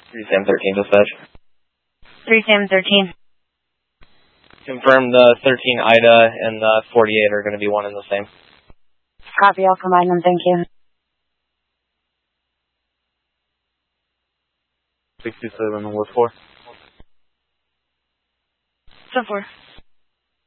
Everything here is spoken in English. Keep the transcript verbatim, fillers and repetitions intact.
three Sam thirteen dispatch. three Sam thirteen. Confirm the thirteen Ida and the forty-eight are going to be one and the same. Copy, I'll combine them, thank you. sixty-seven, what for? So four.